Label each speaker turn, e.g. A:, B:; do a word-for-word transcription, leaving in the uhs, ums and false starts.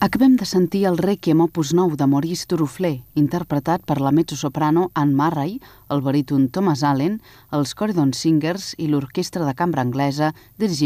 A: Acabem de sentir el Requiem opus nou de Maurice Duruflé, interpretat per la mezzosoprano Anne Murray, el baríton Thomas Allen, els Corydon Singers i l'orquestra de cambra anglesa dirigida